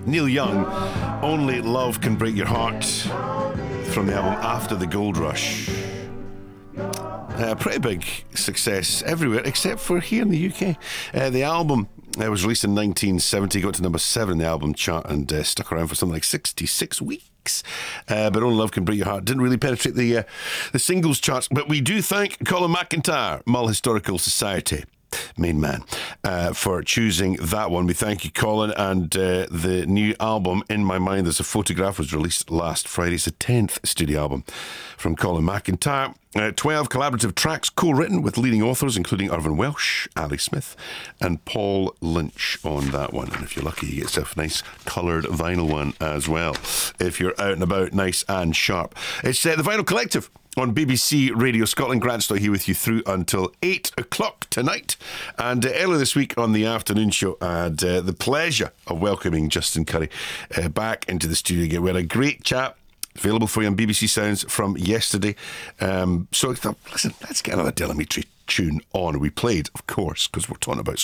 Neil Young, Only Love Can Break Your Heart, from the album After the Gold Rush. Pretty big success everywhere except for here in the UK. The album was released in 1970, got to number 7 in the album chart and stuck around for something like 66 weeks. But Only Love Can Break Your Heart didn't really penetrate the singles charts. But we do thank Colin McIntyre, Mull Historical Society main man, for choosing that one. We thank you, Colin. And the new album, In My Mind There's a Photograph, was released last Friday. It's the 10th studio album from Colin McIntyre. 12 collaborative tracks co-written with leading authors including Irvine Welsh, Ali Smith and Paul Lynch on that one. And if you're lucky, you get yourself a nice coloured vinyl one as well, if you're out and about, nice and sharp. It's the Vinyl Collective on BBC Radio Scotland. Grant Stoy here with you through until 8 o'clock tonight. And earlier this week on the afternoon show, I had the pleasure of welcoming Justin Curry back into the studio again. We had a great chat available for you on BBC Sounds from yesterday. So I thought, listen, let's get another Del Amitri tune on. We played, of course, because we're talking about